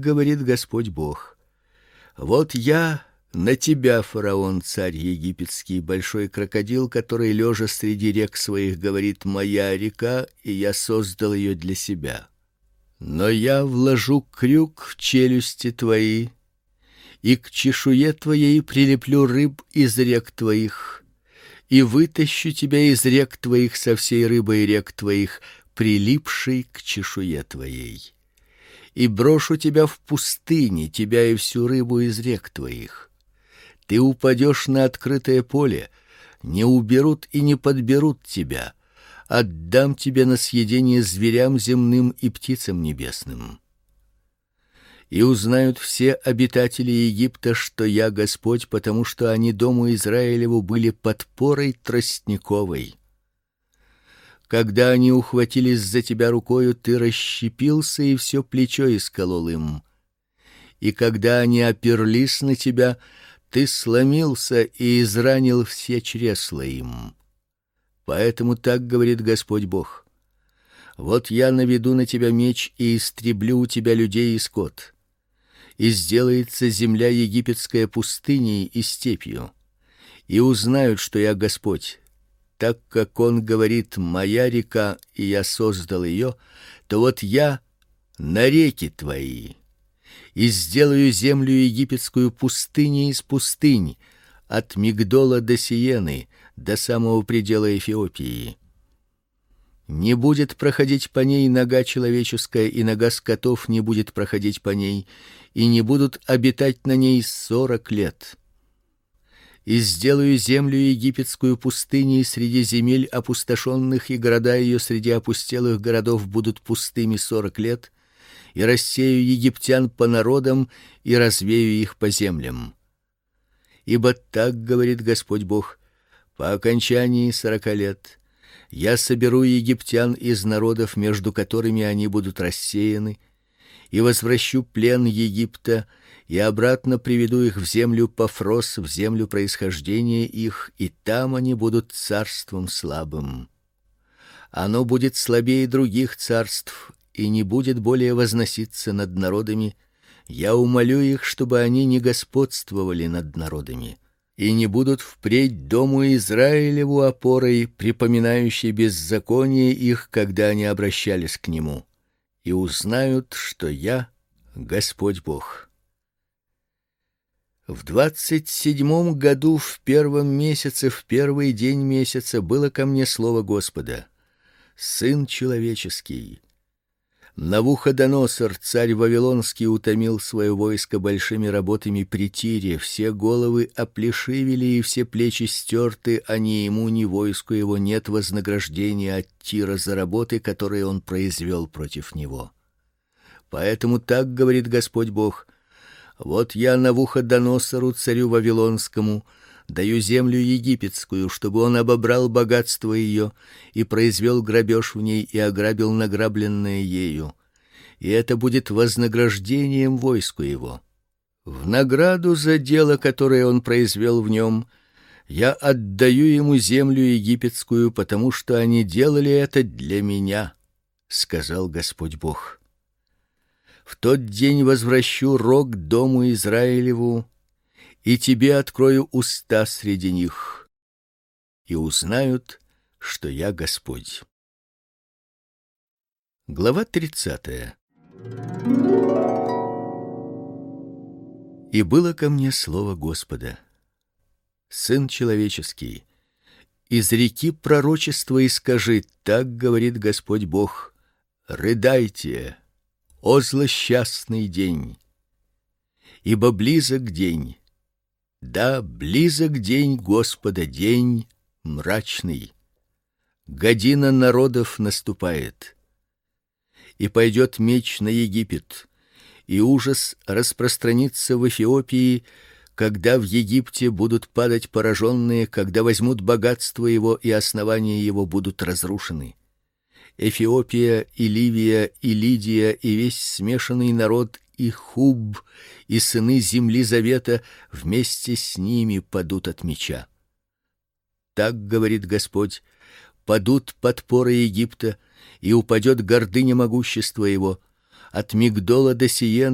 говорит Господь Бог: вот я на тебя, фараон, царь египетский, большой крокодил, который лежа среди рек своих говорит: моя река, и я создал ее для себя. Но я вложу крюк в челюсти твои, и к чешуе твоей прилеплю рыб из рек твоих, и вытащу тебя из рек твоих со всей рыбой рек твоих, прилипшей к чешуе твоей. И брошу тебя в пустыне, тебя и всю рыбу из рек твоих. Ты упадешь на открытое поле, не уберут и не подберут тебя. Отдам тебе на съедение зверям земным и птицам небесным. И узнают все обитатели Египта, что я Господь, потому что они дому Израилеву были подпорой тростниковой. Когда они ухватились за тебя рукою, ты расщепился и все плечо исколол им. И когда они оперлись на тебя, ты сломился и изранил все чресла им. Поэтому так говорит Господь Бог: вот я наведу на тебя меч и истреблю у тебя людей и скот. И сделается земля египетская пустыней и степью. И узнают, что я Господь. Так как он говорит: моя река, и я создал ее, то вот я на реки твои, и сделаю землю египетскую пустыней из пустынь, от Мигдола до Сиены, до самого предела Эфиопии. Не будет проходить по ней нога человеческая, и нога скотов не будет проходить по ней, и не будут обитать на ней 40 лет. И сделаю землю египетскую пустыней среди земель опустошенных, и города ее среди опустелых городов будут пустыми 40 лет, и рассею египтян по народам и развею их по землям. Ибо так говорит Господь Бог: по окончании 40 лет я соберу египтян из народов, между которыми они будут рассеяны, и возвращу плен Египта, и обратно приведу их в землю Пафрос, в землю происхождения их, и там они будут царством слабым. Оно будет слабее других царств и не будет более возноситься над народами. Я умолю их, чтобы они не господствовали над народами, и не будут впредь дому Израилеву опорой, припоминающей беззаконие их, когда они обращались к нему. И узнают, что я Господь Бог. В 27 году, в 1 месяце, в 1 день месяца было ко мне слово Господа: сын человеческий, Навуходоносор, царь вавилонский, утомил свое войско большими работами при Тире, все головы оплешивели и все плечи стерты, а ни ему, ни войску его нет вознаграждения от Тира за работы, которые он произвел против него. Поэтому так говорит Господь Бог: вот я Навуходоносору, царю вавилонскому, даю землю египетскую, чтобы он обобрал богатство ее и произвел грабеж в ней и ограбил награбленное ею. И это будет вознаграждением войску его. В награду за дело, которое он произвел в нем, я отдаю ему землю египетскую, потому что они делали это для меня, сказал Господь Бог. В тот день возвращу рог дому Израилеву, и тебе открою уста среди них, и узнают, что я Господь. Глава 30. И было ко мне слово Господа: сын человеческий, изреки пророчество и скажи: так говорит Господь Бог: рыдайте, о злосчастный день, ибо близок день. Да, близок день Господа, день мрачный. Година народов наступает. И пойдет меч на Египет, и ужас распространится в Эфиопии, когда в Египте будут падать пораженные, когда возьмут богатство его, и основания его будут разрушены. Эфиопия и Ливия и Лидия и весь смешанный народ, и Хуб, и сыны земли завета вместе с ними падут от меча. Так говорит Господь: падут подпоры Египта, и упадет гордыня могущества его. От Мигдола до Сиены будут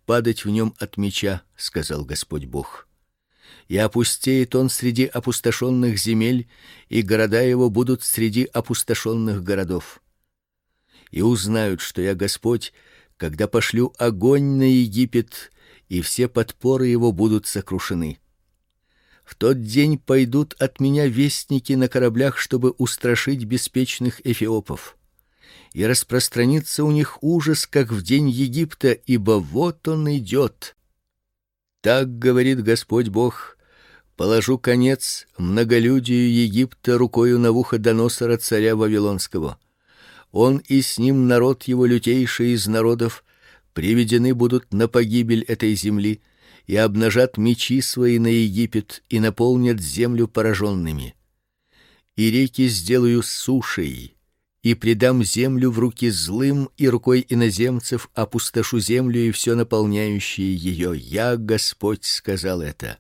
падать в нем от меча, сказал Господь Бог. И опустеет он среди опустошенных земель, и города его будут среди опустошенных городов. И узнают, что я Господь, когда пошлю огонь на Египет, и все подпоры его будут сокрушены. В тот день пойдут от меня вестники на кораблях, чтобы устрашить беспечных эфиопов. И распространится у них ужас, как в день Египта, ибо вот он идет. Так говорит Господь Бог: положу конец многолюдию Египта рукою Навуходоносора царя вавилонского. Он и с ним народ его лютейший из народов приведены будут на погибель этой земли, и обнажат мечи свои на Египет, и наполнят землю пораженными. И реки сделаю сушей, и предам землю в руки злым, и рукой иноземцев опустошу землю и все наполняющее ее. Я, Господь, сказал это.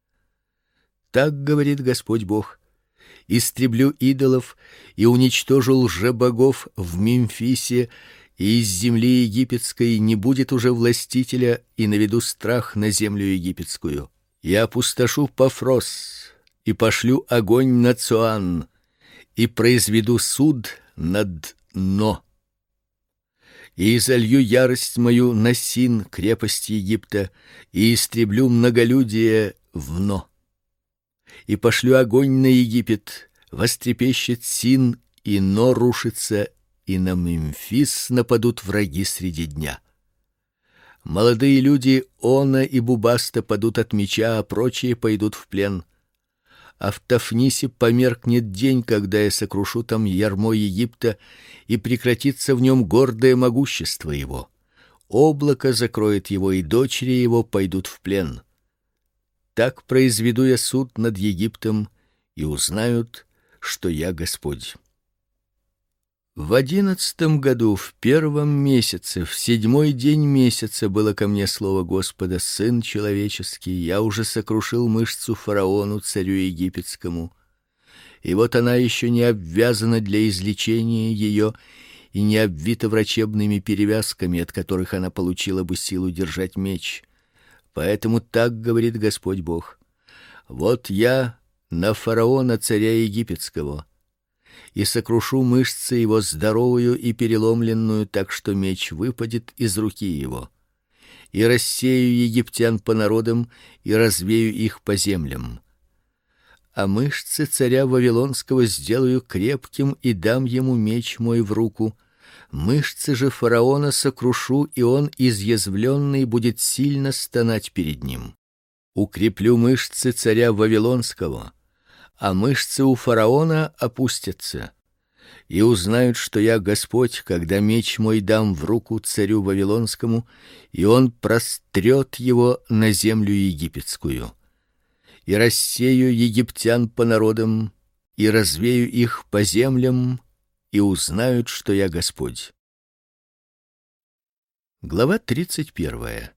Так говорит Господь Бог: истреблю идолов и уничтожу лжебогов в Мемфисе, и из земли египетской не будет уже властителя, и наведу страх на землю египетскую. Я опустошу Пафрос, и пошлю огонь на Цоан, и произведу суд над Но. И изолью ярость мою на Син, крепость Египта, и истреблю многолюдие в Но. И пошлю огонь на Египет, вострепещет Син, и Но рушится, и на Мемфис нападут враги среди дня. Молодые люди Она и Бубаста падут от меча, а прочие пойдут в плен. А в Тафнисе померкнет день, когда я сокрушу там ярмо Египта, и прекратится в нем гордое могущество его. Облако закроет его, и дочери его пойдут в плен. Так произведу я суд над Египтом, и узнают, что я Господь. В 11 году, в 1 месяце, в 7 день месяца было ко мне слово Господа: сын человеческий, я уже сокрушил мышцу фараону, царю египетскому. И вот она еще не обвязана для излечения ее и не обвита врачебными перевязками, от которых она получила бы силу держать меч. Поэтому так говорит Господь Бог: вот я на фараона, царя египетского, и сокрушу мышцы его здоровую и переломленную, так что меч выпадет из руки его. И рассею египтян по народам, и развею их по землям. А мышцы царя вавилонского сделаю крепким, и дам ему меч мой в руку. Мышцы же фараона сокрушу, и он, изъязвленный, будет сильно стонать перед ним. Укреплю мышцы царя вавилонского, а мышцы у фараона опустятся. И узнают, что я Господь, когда меч мой дам в руку царю вавилонскому, и он прострет его на землю египетскую. И рассею египтян по народам, и развею их по землям, и узнают, что я Господь. Глава 31.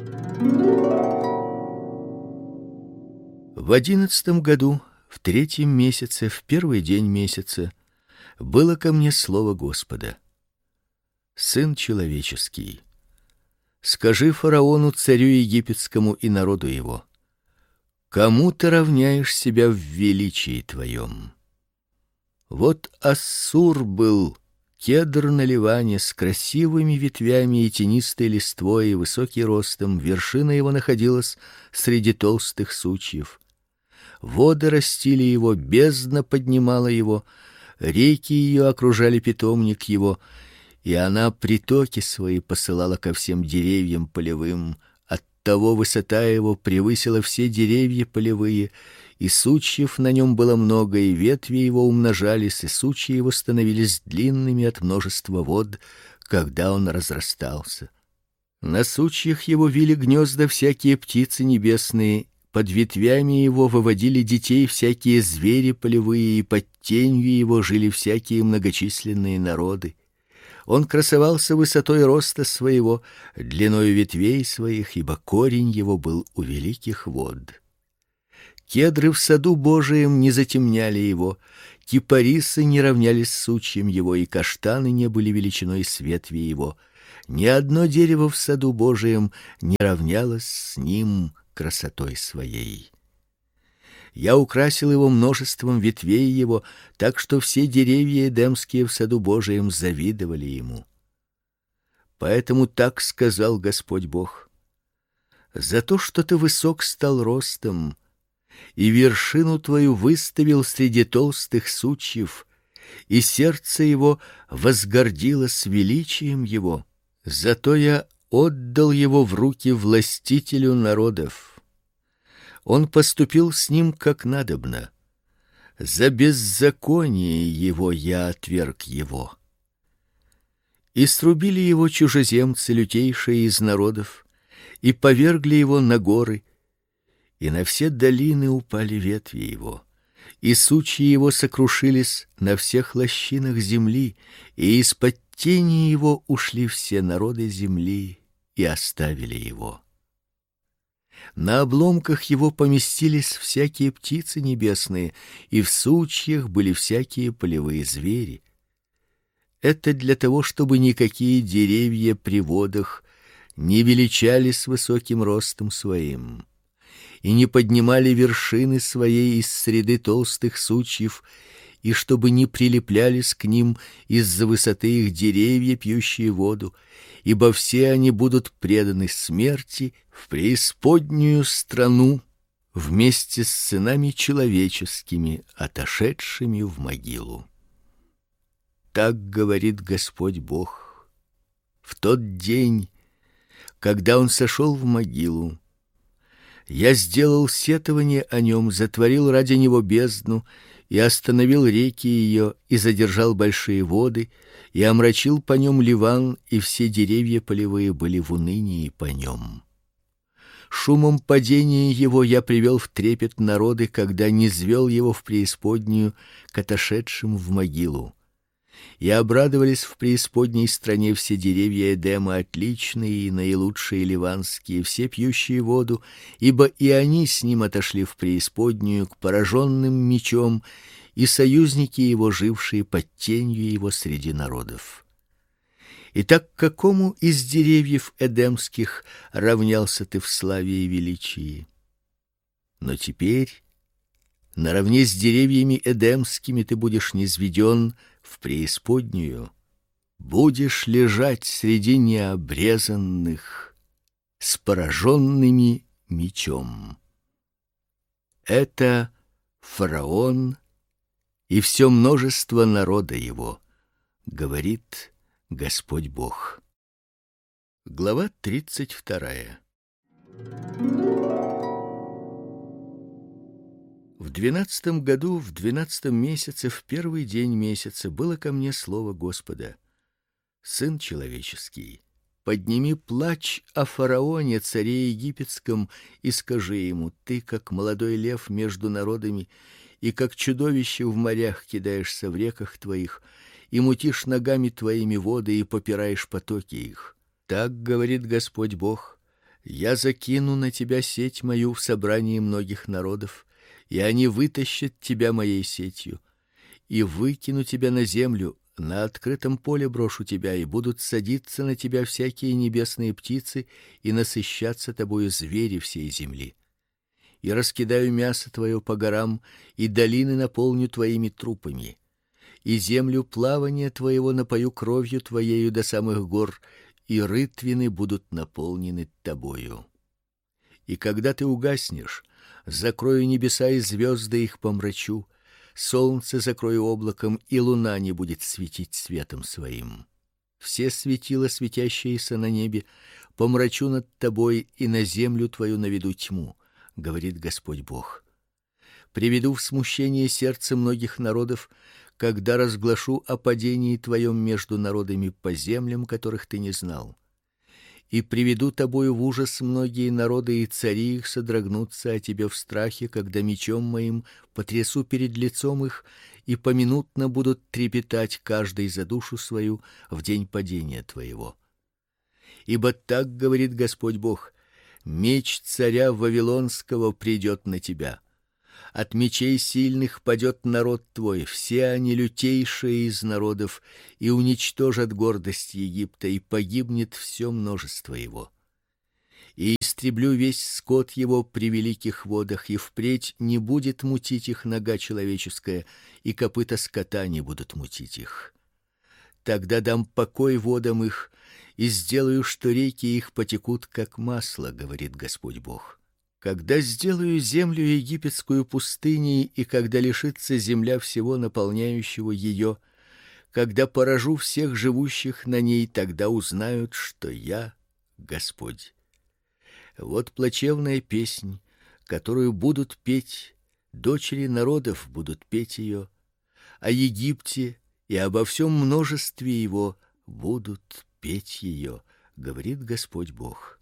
В 11 году, в 3 месяце, в 1 день месяца, было ко мне слово Господа: сын человеческий, скажи фараону, царю египетскому, и народу его: кому ты равняешь себя в величии твоем? Вот Ассур был кедр на Ливане с красивыми ветвями и тенистой листвой, и высокий ростом, вершина его находилась среди толстых сучьев. Воды растили его, бездна поднимала его, реки ее окружали питомник его, и она притоки свои посылала ко всем деревьям полевым. Оттого высота его превысила все деревья полевые, и сучьев на нем было много, и ветви его умножались, и сучья его становились длинными от множества вод, когда он разрастался. На сучьях его вили гнезда всякие птицы небесные, под ветвями его выводили детей всякие звери полевые, и под тенью его жили всякие многочисленные народы. Он красовался высотой роста своего, длиною ветвей своих, ибо корень его был у великих вод. Кедры в саду Божием не затемняли его, кипарисы не равнялись с сучьем его, и каштаны не были величиной с ветви его. Ни одно дерево в саду Божием не равнялось с ним красотой своей. Я украсил его множеством ветвей его, так что все деревья эдемские в саду Божием завидовали ему. Поэтому так сказал Господь Бог: за то, что ты высок стал ростом, и вершину твою выставил среди толстых сучьев, и сердце его возгордилось величием его, зато я отдал его в руки властителю народов. Он поступил с ним как надобно. За беззаконие его я отверг его. И срубили его чужеземцы, лютейшие из народов, и повергли его на горы, и на все долины упали ветви его, и сучья его сокрушились на всех лощинах земли, и из-под тени его ушли все народы земли и оставили его. На обломках его поместились всякие птицы небесные, и в сучьях были всякие полевые звери. Это для того, чтобы никакие деревья при водах не величались высоким ростом своим и не поднимали вершины своей из среды толстых сучьев, и чтобы не прилеплялись к ним из-за высоты их деревья, пьющие воду, ибо все они будут преданы смерти в преисподнюю страну вместе с сынами человеческими, отошедшими в могилу. Так говорит Господь Бог: в тот день, когда он сошел в могилу, я сделал сетование о нем, затворил ради него бездну, и остановил реки ее, и задержал большие воды, и омрачил по нем Ливан, и все деревья полевые были в унынии по нем. Шумом падения его я привел в трепет народы, когда низвел его в преисподнюю к отошедшим в могилу. И обрадовались в преисподней стране все деревья Эдема, отличные и наилучшие ливанские, все пьющие воду, ибо и они с ним отошли в преисподнюю к пораженным мечом, и союзники его, жившие под тенью его среди народов. Итак, к какому из деревьев эдемских равнялся ты в славе и величии? Но теперь наравне с деревьями эдемскими ты будешь низведен в преисподнюю, будешь лежать среди необрезанных с пораженными мечом. Это фараон и все множество народа его, говорит Господь Бог. Глава 32. В 12 году, в 12 месяце, в первый день месяца было ко мне слово Господа: сын человеческий, подними плач о фараоне, царе египетском, и скажи ему: ты, как молодой лев между народами, и как чудовище в морях кидаешься в реках твоих, и мутишь ногами твоими воды, и попираешь потоки их. Так говорит Господь Бог: я закину на тебя сеть мою в собрании многих народов, и они вытащат тебя моей сетью, и выкину тебя на землю, на открытом поле брошу тебя, и будут садиться на тебя всякие небесные птицы, и насыщаться тобою звери всей земли. И раскидаю мясо твое по горам, и долины наполню твоими трупами, и землю плавания твоего напою кровью твоею до самых гор, и рытвины будут наполнены тобою. И когда ты угаснешь, закрою небеса, и звезды их помрачу, солнце закрою облаком, и луна не будет светить светом своим. Все светила, светящиеся на небе, помрачу над тобой, и на землю твою наведу тьму, говорит Господь Бог. Приведу в смущение сердце многих народов, когда разглашу о падении твоем между народами по землям, которых ты не знал. И приведу тобою в ужас многие народы, и цари их содрогнутся о тебе в страхе, когда мечом моим потрясу перед лицом их, и поминутно будут трепетать каждый за душу свою в день падения твоего. Ибо так говорит Господь Бог: меч царя вавилонского придет на тебя, От мечей сильных падет народ твой, все они лютейшие из народов, и уничтожат гордость Египта, и погибнет все множество его. И истреблю весь скот его при великих водах, и впредь не будет мутить их нога человеческая, и копыта скота не будут мутить их. Тогда дам покой водам их, и сделаю, что реки их потекут, как масло, говорит Господь Бог. Когда сделаю землю египетскую пустыней, и когда лишится земля всего наполняющего ее, когда поражу всех живущих на ней, тогда узнают, что я Господь. Вот плачевная песнь, которую будут петь, дочери народов будут петь ее, о Египте и обо всем множестве его будут петь ее, говорит Господь Бог.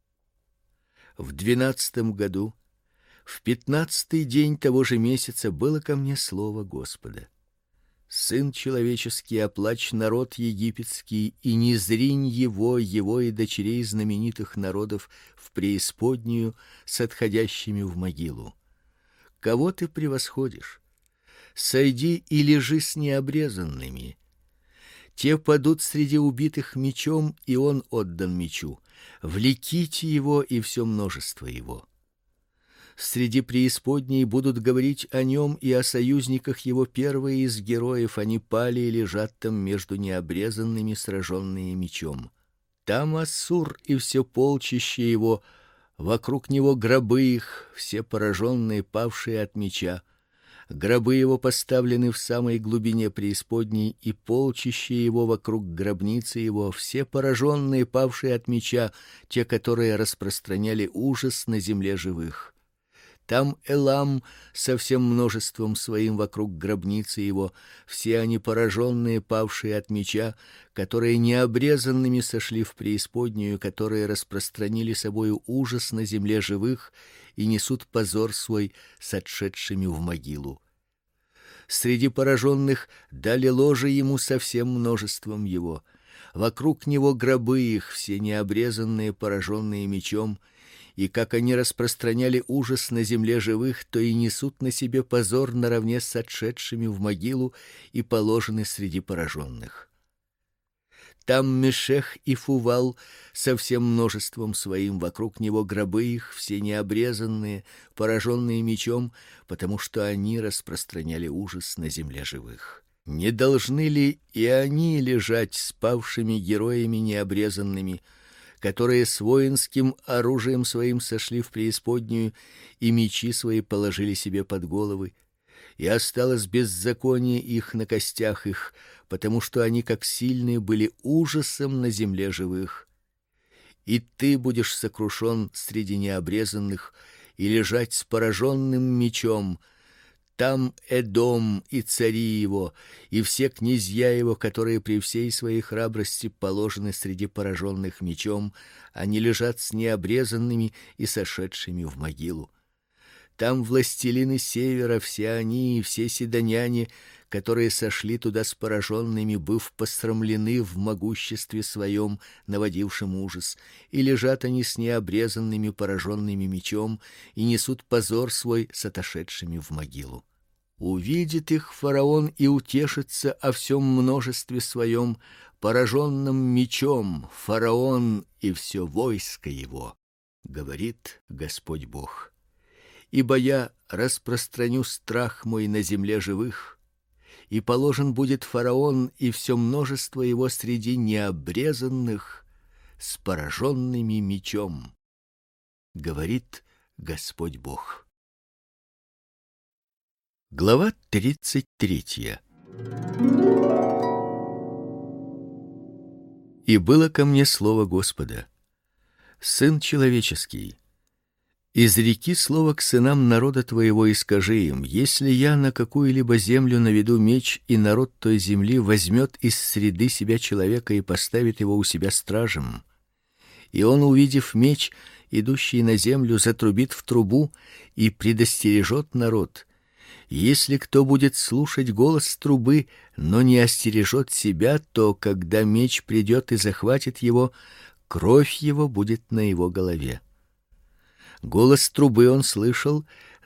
В 12 году, в 15 день того же месяца было ко мне слово Господа: Сын человеческий, оплачь народ египетский, и не зринь его и дочерей знаменитых народов в преисподнюю с отходящими в могилу. Кого ты превосходишь? Сойди и лежи с необрезанными. Те падут среди убитых мечом, и он отдан мечу. Влеките его и все множество его. Среди преисподней будут говорить о нем и о союзниках его. Первые из героев, они пали и лежат там между необрезанными, сраженные мечом. Там Ассур и все полчище его, вокруг него гробы их, все пораженные, павшие от меча. Гробы его поставлены в самой глубине преисподней, и полчище его вокруг гробницы его, все пораженные, павшие от меча, те, которые распространяли ужас на земле живых. Там Элам со всем множеством своим вокруг гробницы его, все они пораженные, павшие от меча, которые необрезанными сошли в преисподнюю, которые распространили собою ужас на земле живых и несут позор свой с отшедшими в могилу. Среди пораженных дали ложе ему со всем множеством его. Вокруг него гробы их, все необрезанные, пораженные мечом, и как они распространяли ужас на земле живых, то и несут на себе позор наравне с отшедшими в могилу и положены среди пораженных. Там Мешех и Фувал со всем множеством своим, вокруг него гробы их, все необрезанные, пораженные мечом, потому что они распространяли ужас на земле живых. Не должны ли и они лежать с павшими героями необрезанными, которые с воинским оружием своим сошли в преисподнюю и мечи свои положили себе под головы? И осталось беззаконие их на костях их, потому что они, как сильные, были ужасом на земле живых. И ты будешь сокрушен среди необрезанных и лежать с пораженным мечом. Там Эдом и цари его, и все князья его, которые при всей своей храбрости положены среди пораженных мечом, они лежат с необрезанными и сошедшими в могилу. Там властелины севера, все они и все сидоняне, которые сошли туда с пораженными, быв посрамлены в могуществе своем, наводившем ужас, и лежат они с необрезанными, пораженными мечом, и несут позор свой с отошедшими в могилу. Увидит их фараон и утешится о всем множестве своем, пораженном мечом, фараон и все войско его, говорит Господь Бог. Ибо я распространю страх мой на земле живых, и положен будет фараон и все множество его среди необрезанных с пораженными мечом, говорит Господь Бог. Глава 33. И было ко мне слово Господа: Сын человеческий, изреки слово к сынам народа твоего и скажи им: если я на какую-либо землю наведу меч, и народ той земли возьмет из среды себя человека и поставит его у себя стражем, и он, увидев меч, идущий на землю, затрубит в трубу и предостережет народ. Если кто будет слушать голос трубы, но не остережет себя, то, когда меч придет и захватит его, кровь его будет на его голове. Голос трубы он слышал,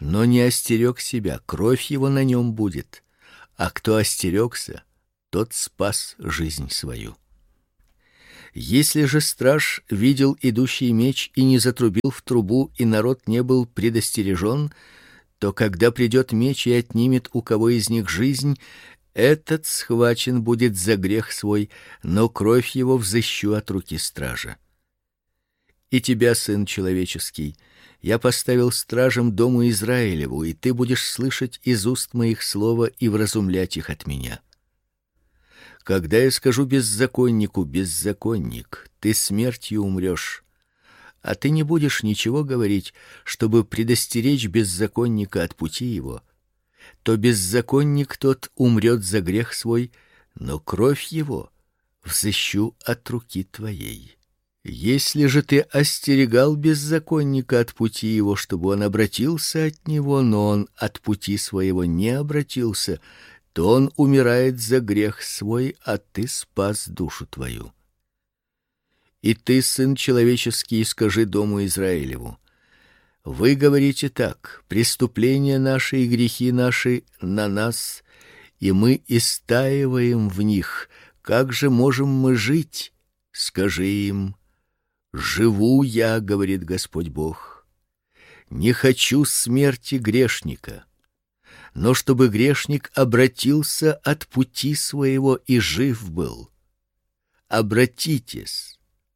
но не остерег себя, кровь его на нем будет, а кто остерегся, тот спас жизнь свою. Если же страж видел идущий меч и не затрубил в трубу, и народ не был предостережен, то когда придет меч и отнимет у кого из них жизнь, этот схвачен будет за грех свой, но кровь его взыщу от руки стража. И тебя, сын человеческий, я поставил стражем дому Израилеву, и ты будешь слышать из уст моих слова и вразумлять их от меня. Когда я скажу беззаконнику: беззаконник, ты смертью умрешь, а ты не будешь ничего говорить, чтобы предостеречь беззаконника от пути его, то беззаконник тот умрет за грех свой, но кровь его взыщу от руки твоей. Если же ты остерегал беззаконника от пути его, чтобы он обратился от него, но он от пути своего не обратился, то он умирает за грех свой, а ты спас душу твою. И ты, сын человеческий, скажи дому Израилеву: вы говорите так: преступления наши и грехи наши на нас, и мы истаиваем в них. Как же можем мы жить? Скажи им: живу я, говорит Господь Бог. Не хочу смерти грешника, но чтобы грешник обратился от пути своего и жив был. Обратитесь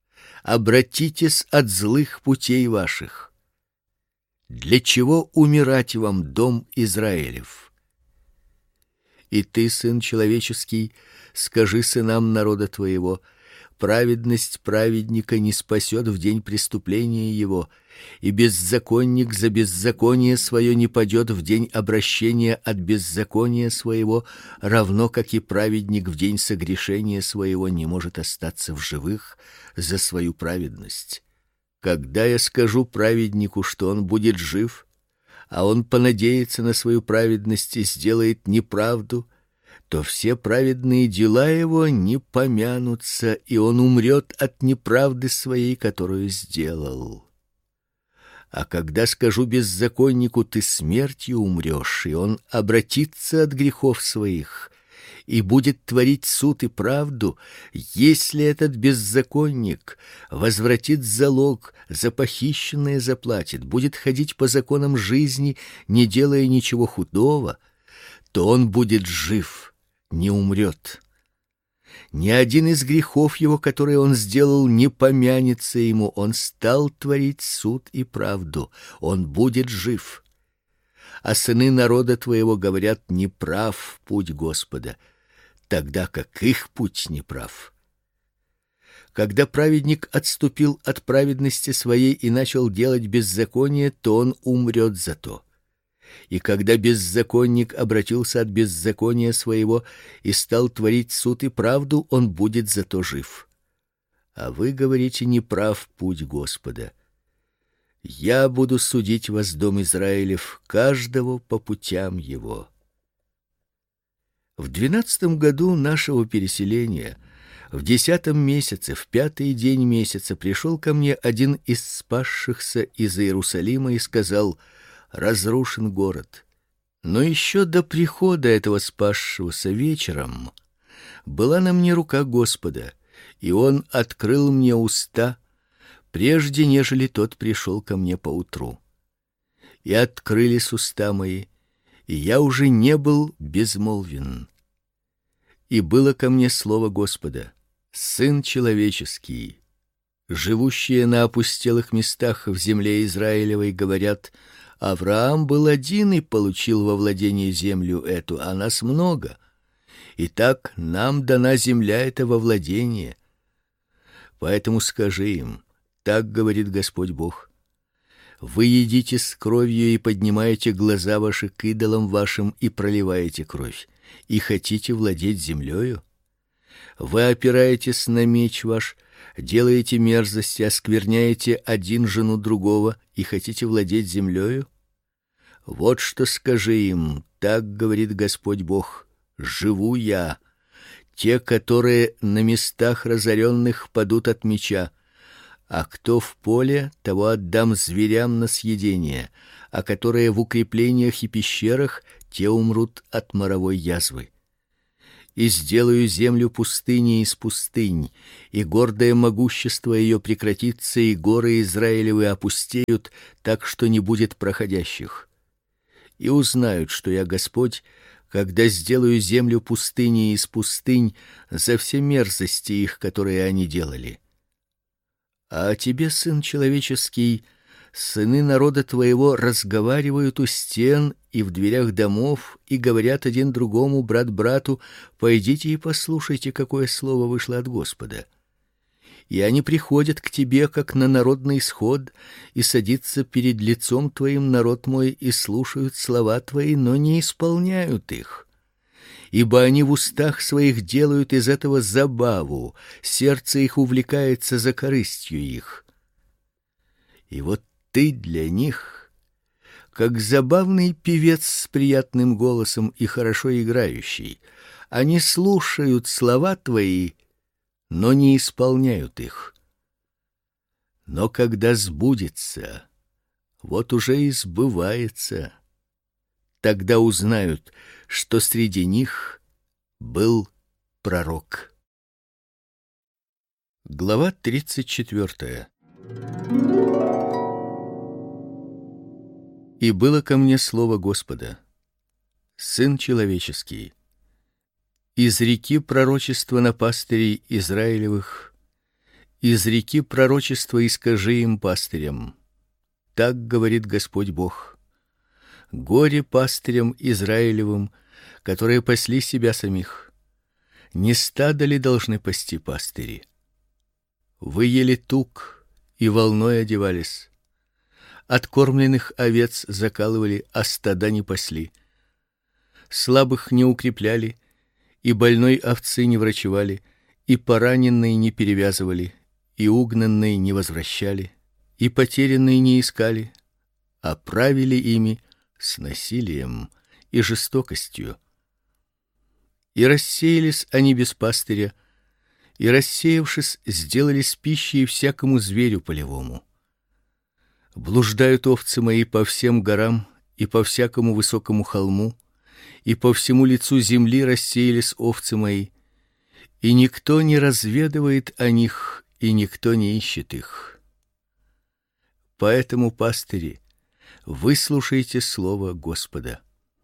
от злых путей ваших. Для чего умирать вам, дом Израилев? И ты, сын человеческий, скажи сынам народа твоего: праведность праведника не спасет в день преступления его, и беззаконник за беззаконие свое не падет в день обращения от беззакония своего, равно как и праведник в день согрешения своего не может остаться в живых за свою праведность. Когда я скажу праведнику, что он будет жив, а он понадеется на свою праведность и сделает неправду, то все праведные дела его не помянутся, и он умрет от неправды своей, которую сделал. А когда скажу беззаконнику: ты смертью умрешь, и он обратится от грехов своих и будет творить суд и правду, если этот беззаконник возвратит залог, за похищенное заплатит, будет ходить по законам жизни, не делая ничего худого, то он будет жив, не умрет. Ни один из грехов его, которые он сделал, не помянется ему. Он стал творить суд и правду. Он будет жив. А сыны народа твоего говорят: неправ путь Господа, тогда как их путь неправ. Когда праведник отступил от праведности своей и начал делать беззаконие, то он умрет за то. И когда беззаконник обратился от беззакония своего и стал творить суд и правду, он будет зато жив. А вы говорите: неправ путь Господа. Я буду судить вас, дом Израилев, каждого по путям его. В 12 году нашего переселения, в 10 месяце, в 5-й день месяца, пришел ко мне один из спасшихся из Иерусалима и сказал: разрушен город. Но еще до прихода этого спасшегося вечером была на мне рука Господа, и он открыл мне уста, прежде нежели тот пришел ко мне поутру. И открылись уста мои, и я уже не был безмолвен. И было ко мне слово Господа: сын человеческий, живущие на опустелых местах в земле Израилевой говорят: Авраам был один и получил во владение землю эту, а нас много. Итак, нам дана земля эта во владение. Поэтому скажи им: так говорит Господь Бог: вы едите с кровью и поднимаете глаза ваши к идолам вашим и проливаете кровь, и хотите владеть землею? Вы опираетесь на меч ваш, делаете мерзости, оскверняете один жену другого и хотите владеть землею? Вот что скажи им: так говорит Господь Бог: живу я. Те, которые на местах разоренных падут от меча, а кто в поле, того отдам зверям на съедение, а которые в укреплениях и пещерах, те умрут от моровой язвы. И сделаю землю пустыней из пустынь, и гордое могущество ее прекратится, и горы Израилевы опустеют, так что не будет проходящих. И узнают, что я Господь, когда сделаю землю пустыней из пустынь за все мерзости их, которые они делали. А о тебе, сын человеческий, сыны народа твоего разговаривают у стен и в дверях домов и говорят один другому, брат брату: пойдите и послушайте, какое слово вышло от Господа. И они приходят к тебе, как на народный сход, и садится перед лицом твоим народ мой, и слушают слова твои, но не исполняют их. Ибо они в устах своих делают из этого забаву, сердце их увлекается за корыстью их. И вот ты для них как забавный певец с приятным голосом и хорошо играющий. Они слушают слова твои, но не исполняют их. Но когда сбудется, вот уже и сбывается, тогда узнают, что среди них был пророк. Глава 34. И было ко мне слово Господа: сын человеческий, изреки пророчество на пастырей Израилевых, изреки пророчество и скажи им, пастырям: так говорит Господь Бог: горе пастырям Израилевым, которые пасли себя самих. Не стадо ли должны пасти пастыри? Вы ели тук и волной одевались, откормленных овец закалывали, а стада не пасли. Слабых не укрепляли, и больной овцы не врачевали, и пораненные не перевязывали, и угнанные не возвращали, и потерянные не искали, а правили ими с насилием и жестокостью. И рассеялись они без пастыря, и, рассеявшись, сделались пищей всякому зверю полевому. Блуждают овцы мои по всем горам и по всякому высокому холму, и по всему лицу земли рассеялись овцы мои, и никто не разведывает о них, и никто не ищет их. Поэтому, пастыри, выслушайте слово Господа.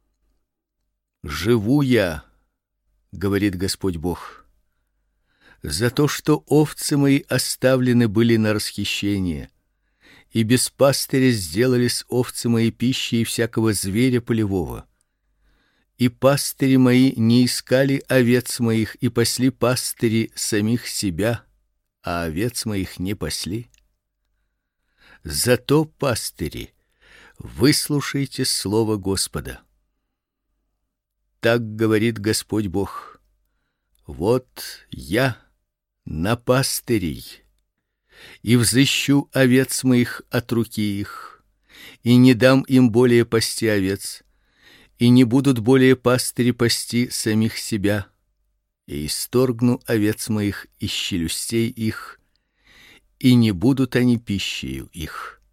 Живу я, говорит Господь Бог, за то, что овцы мои оставлены были на расхищение, и без пастыря сделались овцы мои пищей всякого зверя полевого. И пастыри мои не искали овец моих, и пасли пастыри самих себя, а овец моих не пасли. Зато, пастыри, выслушайте слово Господа. Так говорит Господь Бог: вот я на пастырей, и взыщу овец моих от руки их, и не дам им более пасти овец, и не будут более пастыри пасти самих себя, и исторгну овец моих из челюстей их, и не будут они пищею их.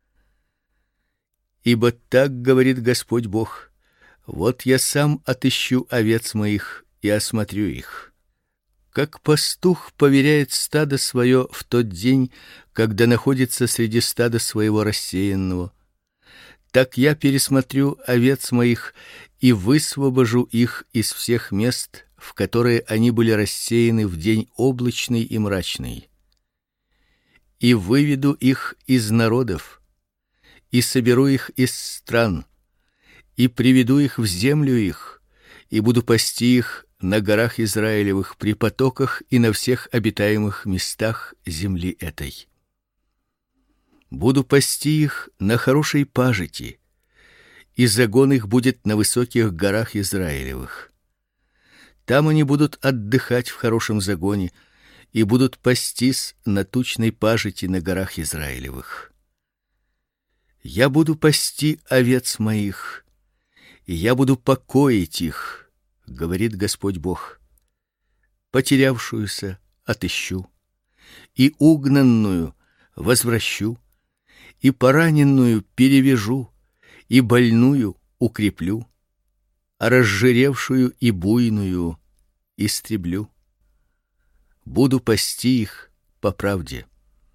Ибо так говорит Господь Бог: вот я сам отыщу овец моих и осмотрю их. Как пастух поверяет стадо свое в тот день, когда находится среди стада своего рассеянного, так я пересмотрю овец моих и высвобожу их из всех мест, в которые они были рассеяны в день облачный и мрачный. И выведу их из народов, и соберу их из стран, и приведу их в землю их, и буду пасти их на горах Израилевых, при потоках и на всех обитаемых местах земли этой. Буду пасти их на хорошей пажити, и загон их будет на высоких горах Израилевых. Там они будут отдыхать в хорошем загоне и будут пастись на тучной пажити на горах Израилевых. Я буду пасти овец моих, и я буду покоить их, говорит Господь Бог. Потерявшуюся отыщу, и угнанную возвращу, и пораненную перевяжу, и больную укреплю, а разжиревшую и буйную истреблю. Буду пасти их по правде.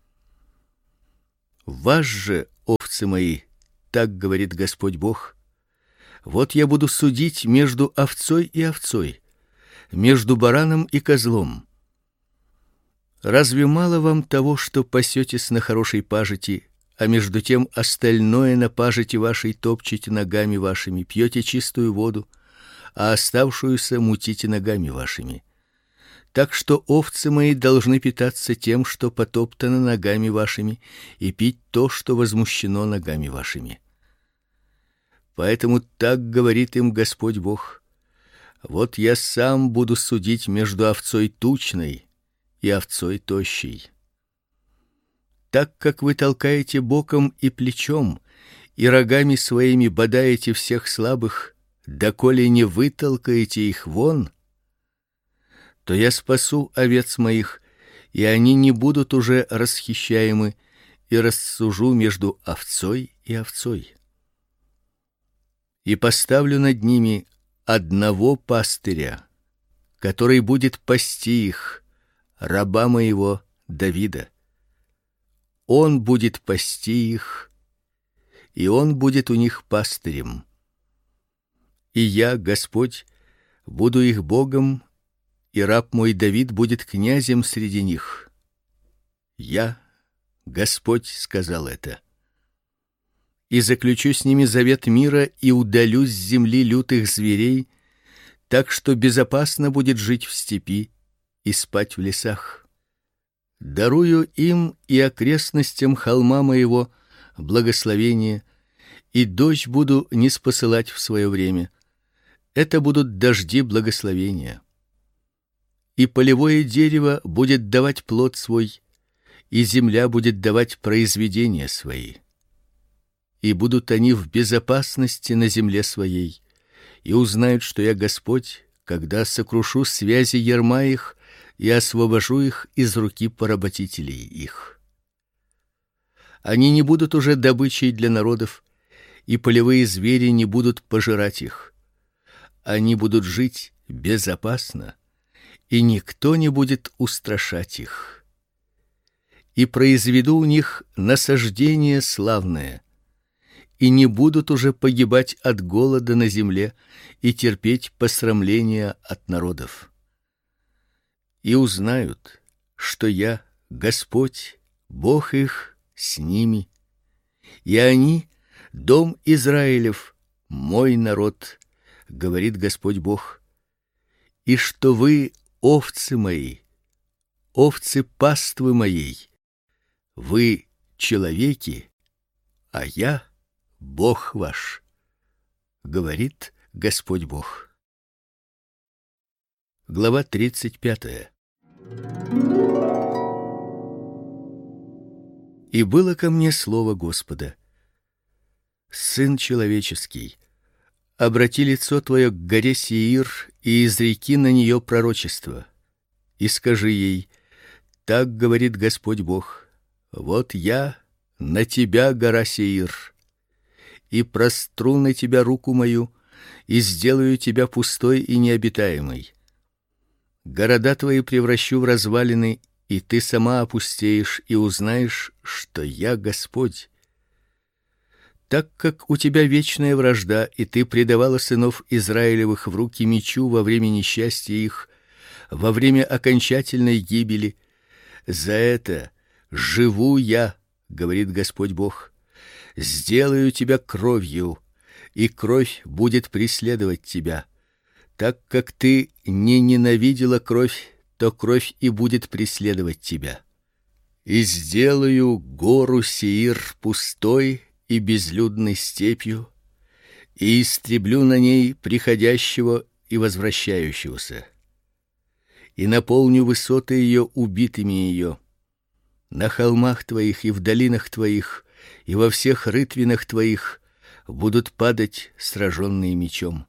Вас же, овцы мои, так говорит Господь Бог, вот я буду судить между овцой и овцой, между бараном и козлом. Разве мало вам того, что пасетесь на хорошей пажити, а между тем остальное на пажити вашей топчете ногами вашими, пьете чистую воду, а оставшуюся мутите ногами вашими? Так что овцы мои должны питаться тем, что потоптано ногами вашими, и пить то, что возмущено ногами вашими. Поэтому так говорит им Господь Бог: вот я сам буду судить между овцой тучной и овцой тощей. Так как вы толкаете боком и плечом, и рогами своими бодаете всех слабых, доколе не вытолкаете их вон, то я спасу овец моих, и они не будут уже расхищаемы, и рассужу между овцой и овцой. И поставлю над ними одного пастыря, который будет пасти их, раба моего Давида. Он будет пасти их, и он будет у них пастырем. И я, Господь, буду их Богом, и раб мой Давид будет князем среди них. Я, Господь, сказал это. И заключу с ними завет мира, и удалю с земли лютых зверей, так что безопасно будет жить в степи и спать в лесах. Дарую им и окрестностям холма моего благословение, и дождь буду ниспосылать в свое время. Это будут дожди благословения. И полевое дерево будет давать плод свой, и земля будет давать произведения свои. И будут они в безопасности на земле своей, и узнают, что я Господь, когда сокрушу связи ярма их и освобожу их из руки поработителей их. Они не будут уже добычей для народов, и полевые звери не будут пожирать их. Они будут жить безопасно, и никто не будет устрашать их. И произведу у них насаждение славное, и не будут уже погибать от голода на земле и терпеть посрамления от народов. И узнают, что я, Господь, Бог их, с ними, и они, дом Израилев, мой народ, говорит Господь Бог, и что вы, овцы мои, овцы паствы моей, вы человеки, а я Бог ваш, говорит Господь Бог. Глава 35. И было ко мне слово Господа: Сын человеческий, обрати лицо твое к горе Сеир и изреки на нее пророчество, и скажи ей: так говорит Господь Бог: вот я на тебя, гора Сеир, и простру на тебя руку мою, и сделаю тебя пустой и необитаемой. Города твои превращу в развалины, и ты сама опустеешь, и узнаешь, что я Господь. Так как у тебя вечная вражда, и ты предавала сынов Израилевых в руки мечу во время несчастья их, во время окончательной гибели, за это живу я, говорит Господь Бог. Сделаю тебя кровью, и кровь будет преследовать тебя. Так как ты не ненавидела кровь, то кровь и будет преследовать тебя. И сделаю гору Сеир пустой и безлюдной степью, и истреблю на ней приходящего и возвращающегося, и наполню высоты ее убитыми ее. На холмах твоих и в долинах твоих и во всех рытвинах твоих будут падать сраженные мечом.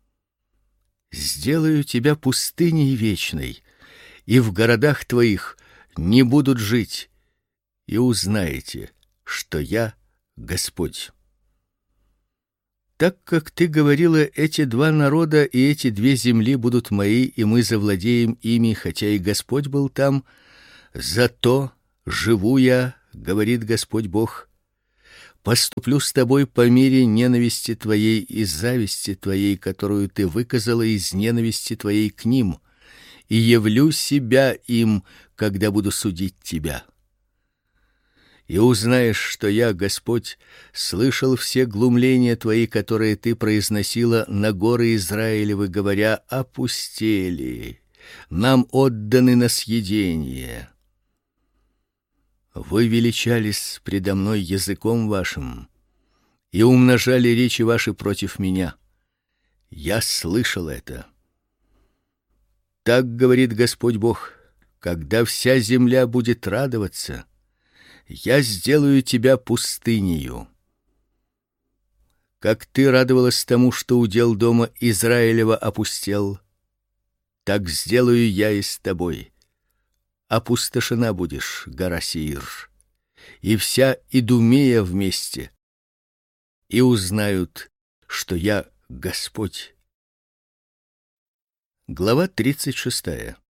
Сделаю тебя пустыней вечной, и в городах твоих не будут жить, и узнаете, что я Господь. Так как ты говорила, эти два народа и эти две земли будут мои, и мы завладеем ими, хотя и Господь был там, зато живу я, говорит Господь Бог, поступлю с тобой по мере ненависти твоей и зависти твоей, которую ты выказала из ненависти твоей к ним, и явлю себя им, когда буду судить тебя. И узнаешь, что я, Господь, слышал все глумления твои, которые ты произносила на горы Израилевы, говоря: опустели, нам отданы на съедение. Вы величались предо мной языком вашим и умножали речи ваши против меня. Я слышал это. Так говорит Господь Бог: когда вся земля будет радоваться, я сделаю тебя пустынею. Как ты радовалась тому, что удел дома Израилева опустел, так сделаю я и с тобой. Опустошена будешь, гора Сеир, и вся Идумея вместе, и узнают, что я Господь. Глава 36.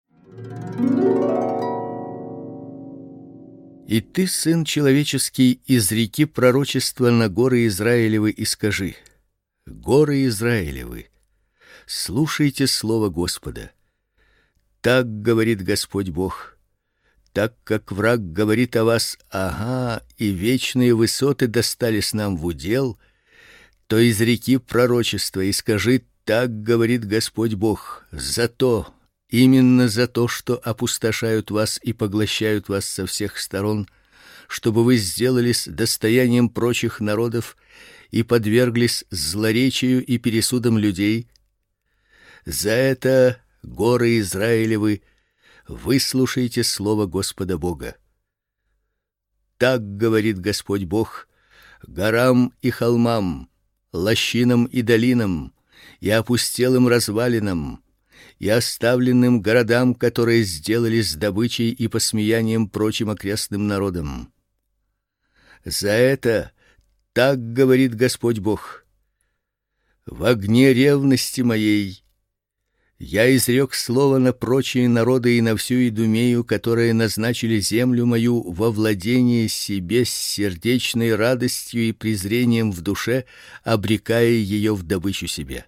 И ты, сын человеческий, изреки пророчество на горы Израилевы и скажи: горы Израилевы, слушайте слово Господа. Так говорит Господь Бог: так как враг говорит о вас: ага, и вечные высоты достались нам в удел, то изреки пророчество и скажи: так говорит Господь Бог, именно за то, что опустошают вас и поглощают вас со всех сторон, чтобы вы сделались достоянием прочих народов и подверглись злоречию и пересудам людей. За это, горы Израилевы, выслушайте слово Господа Бога. Так говорит Господь Бог горам и холмам, лощинам и долинам, и опустелым развалинам, и оставленным городам, которые сделались добычей и посмеянием прочим окрестным народам. За это так говорит Господь Бог: в огне ревности моей я изрек слово на прочие народы и на всю Идумею, которые назначили землю мою во владение себе с сердечной радостью и презрением в душе, обрекая ее в добычу себе.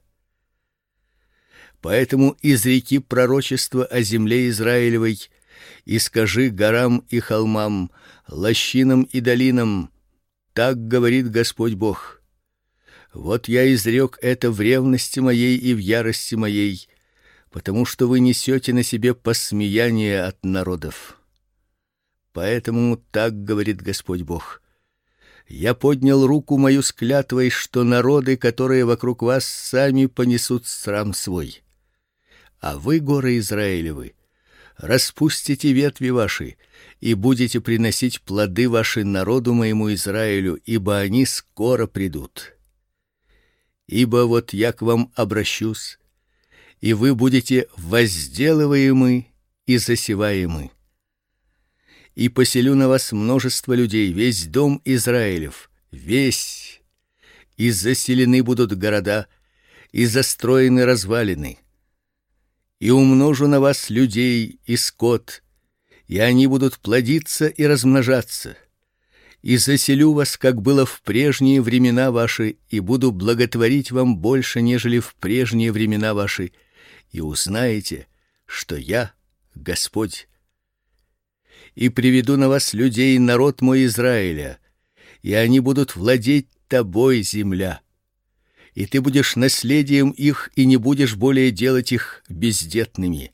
Поэтому изреки пророчество о земле Израилевой и скажи горам и холмам, лощинам и долинам: так говорит Господь Бог: вот я изрек это в ревности моей и в ярости моей, потому что вы несете на себе посмеяние от народов. Поэтому так говорит Господь Бог: я поднял руку мою с клятвой, что народы, которые вокруг вас, сами понесут срам свой. А вы, горы Израилевы, распустите ветви ваши и будете приносить плоды ваши народу моему Израилю, ибо они скоро придут. Ибо вот я к вам обращусь, и вы будете возделываемы и засеваемы. И поселю на вас множество людей, весь дом Израилев, весь, и заселены будут города, и застроены развалины. И умножу на вас людей и скот, и они будут плодиться и размножаться. И заселю вас, как было в прежние времена ваши, и буду благотворить вам больше, нежели в прежние времена ваши, и узнаете, что я Господь. И приведу на вас людей, народ мой Израиля, и они будут владеть тобой, земля. И ты будешь наследием их, и не будешь более делать их бездетными.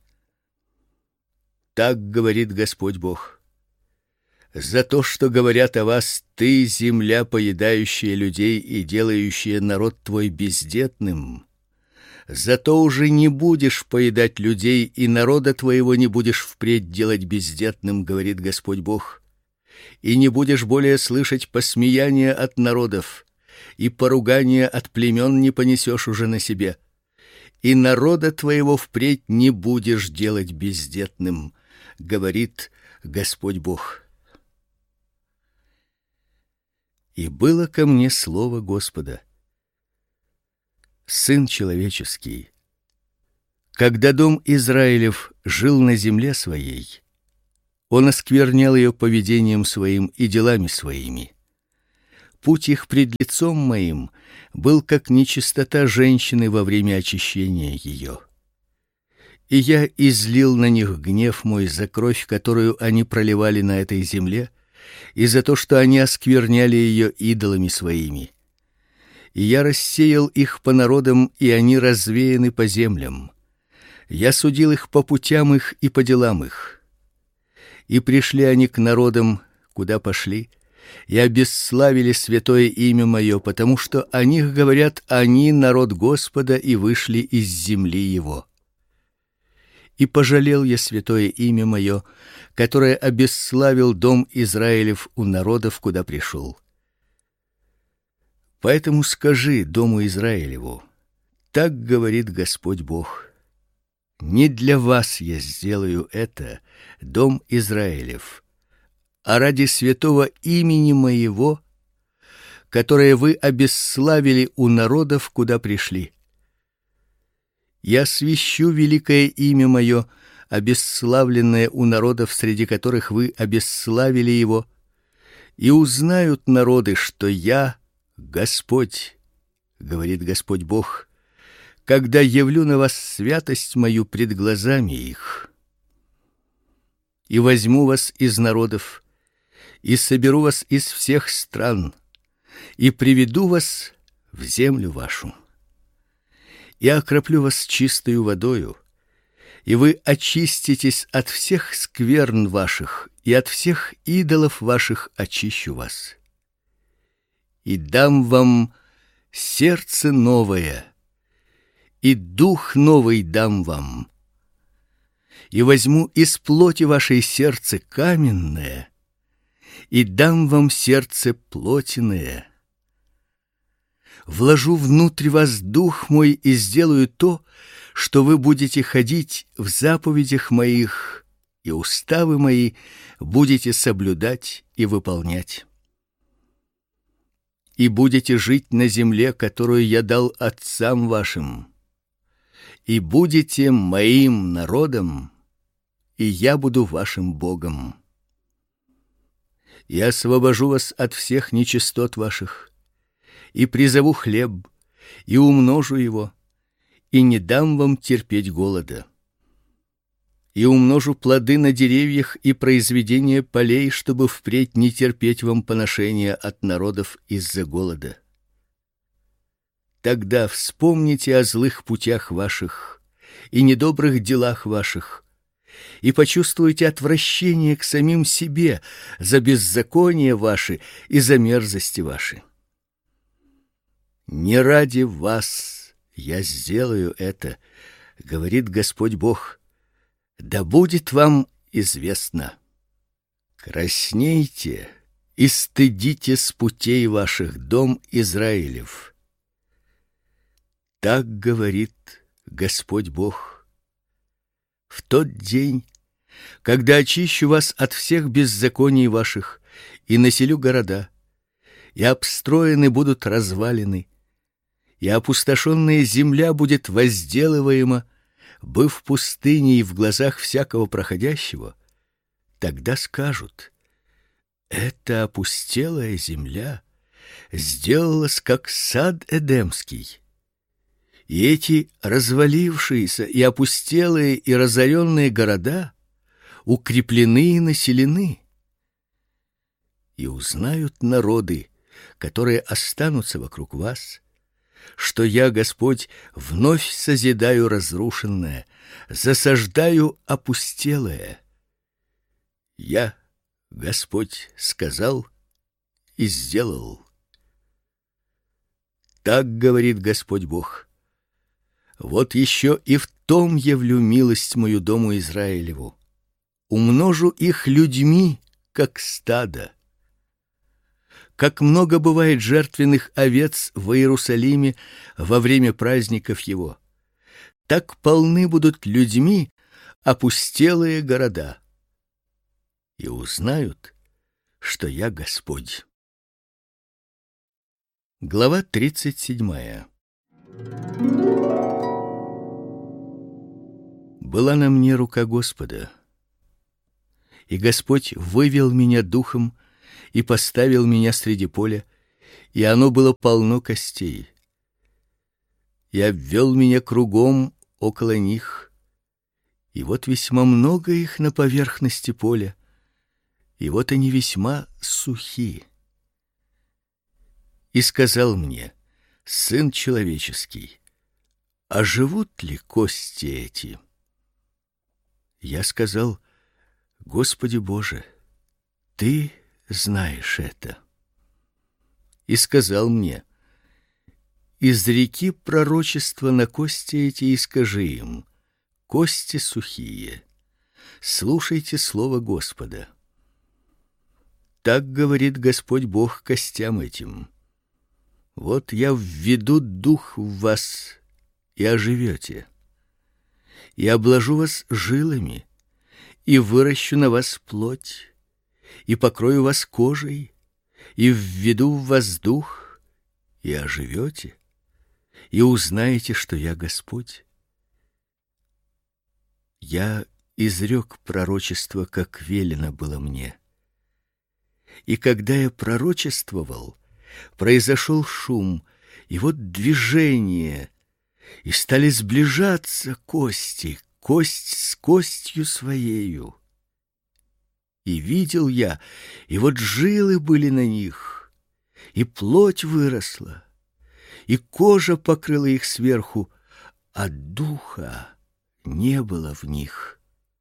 Так говорит Господь Бог: за то, что говорят о вас: ты, земля, поедающая людей и делающая народ твой бездетным, зато уже не будешь поедать людей, и народа твоего не будешь впредь делать бездетным, говорит Господь Бог, и не будешь более слышать посмеяния от народов, и поругания от племен не понесешь уже на себе, и народа твоего впредь не будешь делать бездетным, говорит Господь Бог. И было ко мне слово Господа: Сын человеческий, когда дом Израилев жил на земле своей, он осквернял ее поведением своим и делами своими. Путь их пред лицом моим был как нечистота женщины во время очищения ее. И я излил на них гнев мой за кровь, которую они проливали на этой земле, и за то, что они оскверняли ее идолами своими. И я рассеял их по народам, и они развеяны по землям. Я судил их по путям их и по делам их. И пришли они к народам, куда пошли, и обесславили святое имя мое, потому что о них говорят: они народ Господа и вышли из земли его. И пожалел я святое имя мое, которое обесславил дом Израилев у народов, куда пришел. Поэтому скажи дому Израилеву: так говорит Господь Бог: не для вас я сделаю это, дом Израилев, а ради святого имени моего, которое вы обесславили у народов, куда пришли. Я освящу великое имя мое, обесславленное у народов, среди которых вы обесславили его, и узнают народы, что я Господь, говорит Господь Бог, когда явлю на вас святость мою пред глазами их. И возьму вас из народов, и соберу вас из всех стран, и приведу вас в землю вашу. И окроплю вас чистою водою, и вы очиститесь от всех скверн ваших, и от всех идолов ваших очищу вас. И дам вам сердце новое, и дух новый дам вам. И возьму из плоти вашей сердце каменное, и дам вам сердце плотяное. Вложу внутрь вас дух мой и сделаю то, что вы будете ходить в заповедях моих, и уставы мои будете соблюдать и выполнять. И будете жить на земле, которую я дал отцам вашим, и будете моим народом, и я буду вашим Богом. Я освобожу вас от всех нечистот ваших, и призову хлеб, и умножу его, и не дам вам терпеть голода. И умножу плоды на деревьях и произведения полей, чтобы впредь не терпеть вам поношения от народов из-за голода. Тогда вспомните о злых путях ваших и недобрых делах ваших, и почувствуйте отвращение к самим себе за беззаконие ваши и за мерзости ваши. Не ради вас я сделаю это, говорит Господь Бог. Да будет вам известно. Краснейте и стыдите с путей ваших, дом Израилев. Так говорит Господь Бог. В тот день, когда очищу вас от всех беззаконий ваших и населю города, и обстроены будут развалины, и опустошенная земля будет возделываема, быв пустыней в глазах всякого проходящего, тогда скажут: эта опустелая земля сделалась как сад эдемский. И эти развалившиеся и опустелые и разоренные города укреплены и населены. И узнают народы, которые останутся вокруг вас, что я, Господь, вновь созидаю разрушенное, засаждаю опустелое. Я, Господь, сказал и сделал. Так говорит Господь Бог. Вот еще и в том явлю милость мою дому Израилеву. Умножу их людьми, как стадо. Как много бывает жертвенных овец в Иерусалиме во время праздников его, так полны будут людьми опустелые города. И узнают, что я Господь. Глава 37. Была на мне рука Господа, и Господь вывел меня духом и поставил меня среди поля, и оно было полно костей. И обвел меня кругом около них, и вот весьма много их на поверхности поля, и вот они весьма сухи. И сказал мне: сын человеческий, а живут ли кости эти? Я сказал: Господи Боже, Ты знаешь это. И сказал мне: изреки пророчество на кости эти и скажи им: кости сухие, слушайте слово Господа. Так говорит Господь Бог костям этим: вот я введу дух в вас, и оживете, и обложу вас жилами, и выращу на вас плоть, и покрою вас кожей, и введу в вас дух, и оживете, и узнаете, что я Господь. Я изрек пророчество, как велено было мне. И когда я пророчествовал, произошел шум, и вот движение, и стали сближаться кости, кость с костью своею. И видел я, и вот жилы были на них, и плоть выросла, и кожа покрыла их сверху, а духа не было в них.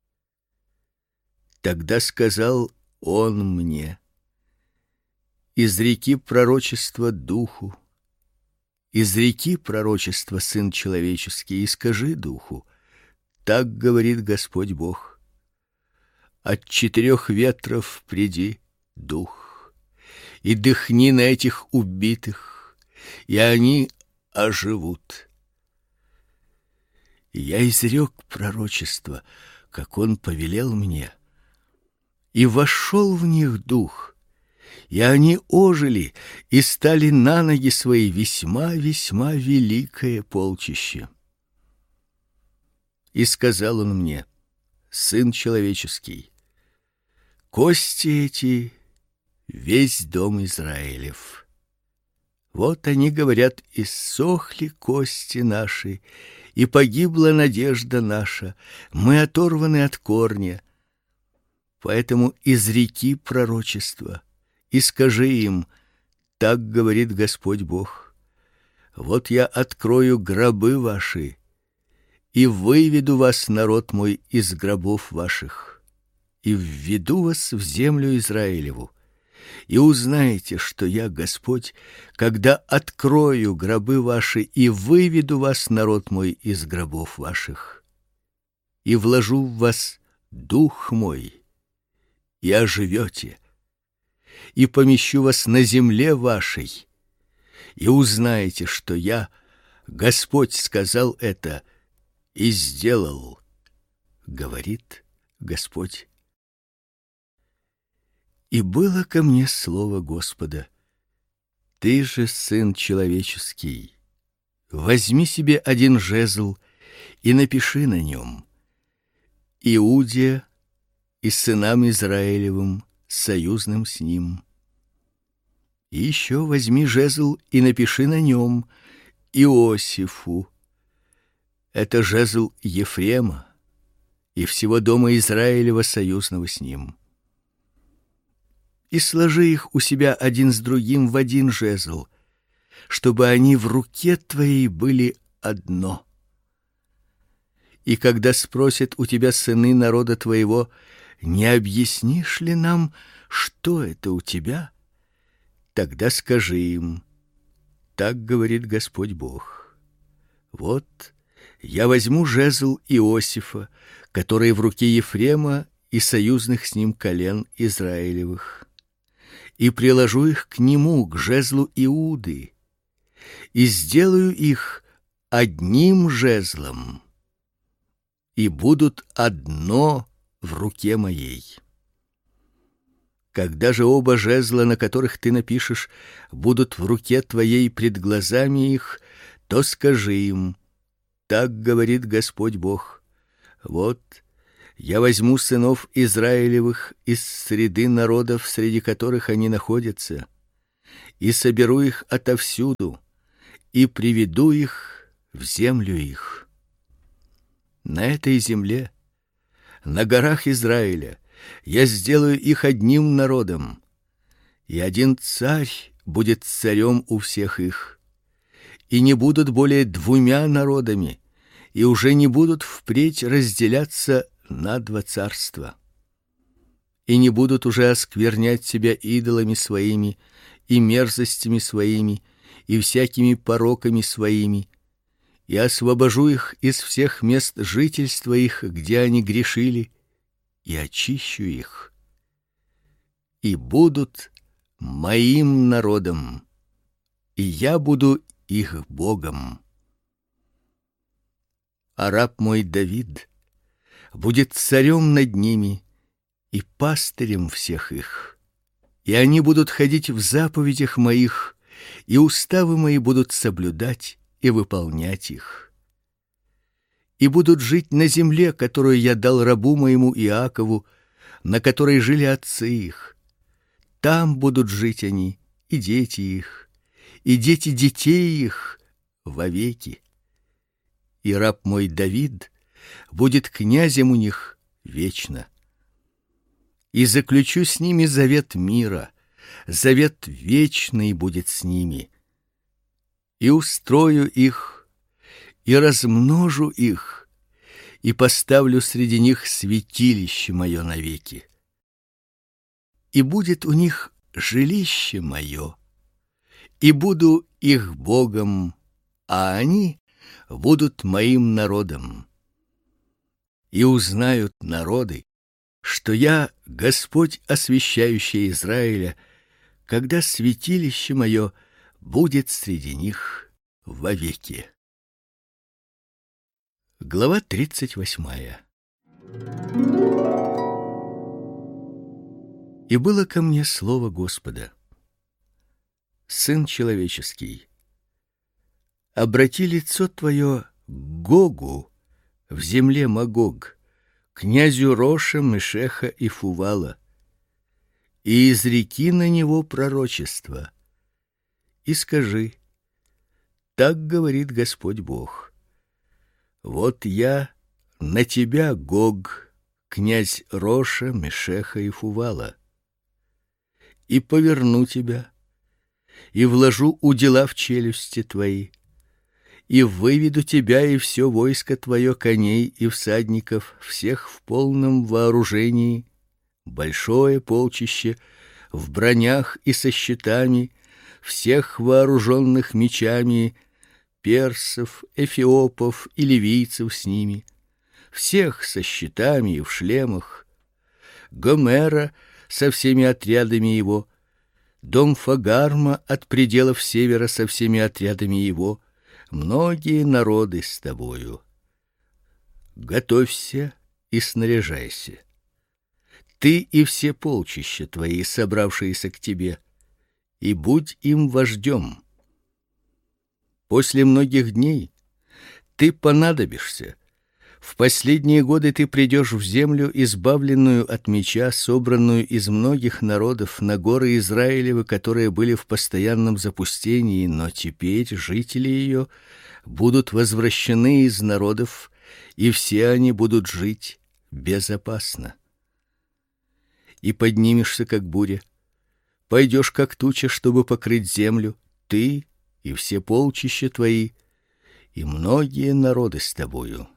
Тогда сказал он мне: изреки пророчество духу, изреки пророчество, сын человеческий, и скажи духу: так говорит Господь Бог: от 4 ветров приди, дух, и дыхни на этих убитых, и они оживут. И я изрек пророчество, как он повелел мне, и вошел в них дух, и они ожили и стали на ноги свои весьма великое полчище. И сказал он мне: сын человеческий, кости эти — весь дом Израилев. Вот они говорят: иссохли кости наши, и погибла надежда наша, мы оторваны от корня. Поэтому изреки пророчество и скажи им: так говорит Господь Бог: вот я открою гробы ваши и выведу вас, народ мой, из гробов ваших, и введу вас в землю Израилеву, и узнаете, что я Господь, когда открою гробы ваши и выведу вас, народ мой, из гробов ваших, и вложу в вас дух мой, и оживете, и помещу вас на земле вашей, и узнаете, что я, Господь, сказал это и сделал, говорит Господь. И было ко мне слово Господа: ты же, сын человеческий, возьми себе один жезл и напиши на нем: Иуде и сынам Израилевым, союзным с ним. И еще возьми жезл и напиши на нем: Иосифу. Это жезл Ефрема и всего дома Израилева, союзного с ним. И сложи их у себя один с другим в один жезл, чтобы они в руке твоей были одно. И когда спросят у тебя сыны народа твоего: не объяснишь ли нам, что это у тебя? Тогда скажи им: так говорит Господь Бог: вот я возьму жезл Иосифа, который в руке Ефрема и союзных с ним колен Израилевых, и приложу их к нему, к жезлу Иуды, и сделаю их одним жезлом, и будут одно в руке моей. Когда же оба жезла, на которых ты напишешь, будут в руке твоей пред глазами их, то скажи им: так говорит Господь Бог: вот я возьму сынов Израилевых из среды народов, среди которых они находятся, и соберу их отовсюду, и приведу их в землю их. На этой земле, на горах Израиля, я сделаю их одним народом, и один царь будет царем у всех их. И не будут более двумя народами, и уже не будут впредь разделяться на два царства. И не будут уже осквернять себя идолами своими и мерзостями своими и всякими пороками своими. И освобожу их из всех мест жительства их, где они грешили, и очищу их, и будут моим народом, и я буду их Богом. А раб мой Давид будет царем над ними и пастырем всех их, и они будут ходить в заповедях моих, и уставы мои будут соблюдать и выполнять их. И будут жить на земле, которую я дал рабу моему Иакову, на которой жили отцы их. Там будут жить они, и дети их, и дети детей их вовеки. И раб мой Давид будет князем у них вечно. И заключу с ними завет мира, завет вечный будет с ними. И устрою их, и размножу их, и поставлю среди них святилище мое навеки. И будет у них жилище мое, и буду их Богом, а они будут моим народом. И узнают народы, что я Господь, освящающий Израиля, когда святилище мое будет среди них вовеки. Глава 38. И было ко мне слово Господа: сын человеческий, обрати лицо твое к Гогу в земле Магог, князю Роша, Мешеха и Фувала, и изреки на него пророчество, и скажи: так говорит Господь Бог: вот я на тебя, Гог, князь Роша, Мешеха и Фувала, и поверну тебя, и вложу удила в челюсти твои, и выведу тебя и все войско твое, коней и всадников, всех в полном вооружении, большое полчище, в бронях и со щитами, всех вооруженных мечами, персов, эфиопов и ливийцев с ними, всех со щитами и в шлемах, Гомера со всеми отрядами его, дом Фагарма от пределов севера со всеми отрядами его, многие народы с тобою. Готовься и снаряжайся, ты и все полчища твои, собравшиеся к тебе, и будь им вождем. После многих дней ты понадобишься. В последние годы ты придешь в землю, избавленную от меча, собранную из многих народов, на горы Израилевы, которые были в постоянном запустении, но теперь жители ее будут возвращены из народов, и все они будут жить безопасно. И поднимешься, как буря, пойдешь, как туча, чтобы покрыть землю, ты и все полчища твои, и многие народы с тобою.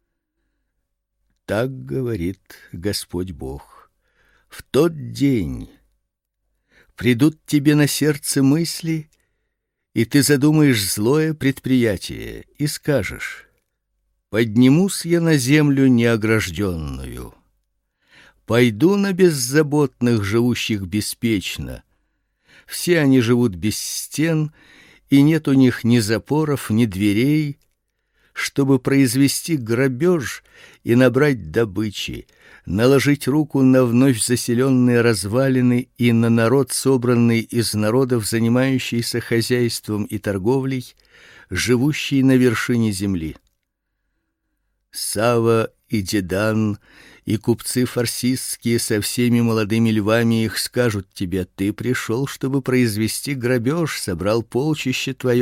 Так говорит Господь Бог: в тот день придут тебе на сердце мысли, и ты задумаешь злое предприятие, и скажешь: поднимусь я на землю неогражденную, пойду на беззаботных, живущих беспечно. Все они живут без стен, и нет у них ни запоров, ни дверей, чтобы произвести грабеж и набрать добычи, наложить руку на вновь заселенные развалины и на народ, собранный из народов, занимающийся хозяйством и торговлей, живущий на вершине земли. Сава и Дедан и купцы фарсистские со всеми молодыми львами их скажут тебе: ты пришел, чтобы произвести грабеж, собрал полчище твое